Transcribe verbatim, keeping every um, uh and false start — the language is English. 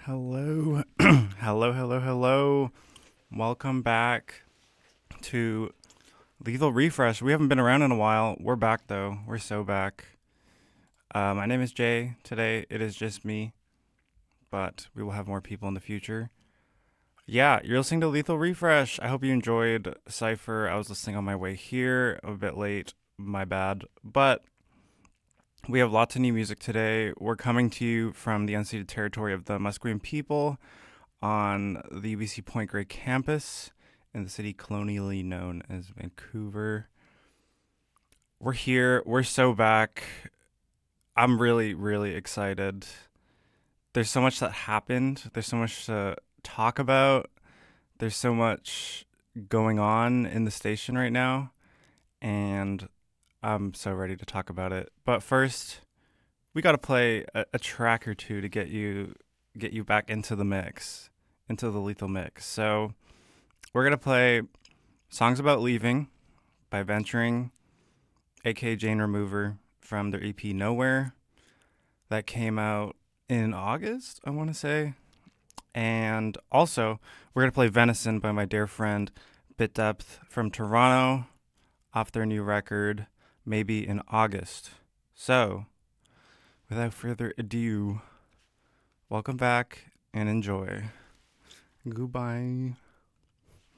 Hello, hello, hello, hello. Welcome back to Lethal Refresh. We haven't been around in a while. We're back though. We're so back. Uh, my name is Jay. Today it is just me, but we will have more people in the future. Yeah, you're listening to Lethal Refresh. I hope you enjoyed Cypher. I was listening on my way here. I'm a bit late. My bad. But we have lots of new music today. We're coming to you from the unceded territory of the Musqueam people on the U B C Point Grey campus in the city colonially known as Vancouver. We're here. We're so back. I'm really, really excited. There's so much that happened. There's so much to talk about. There's so much going on in the station right now. And I'm so ready to talk about it. But first, we got to play a, a track or two to get you get you back into the mix, into the lethal mix. So we're gonna play "Songs About Leaving" by Venturing, aka Jane Remover, from their E P Nowhere that came out in August, I want to say. And also, we're gonna play "Venison" by my dear friend Bit Depth from Toronto, off their new record, maybe in August. So, without further ado, welcome back and enjoy. Goodbye.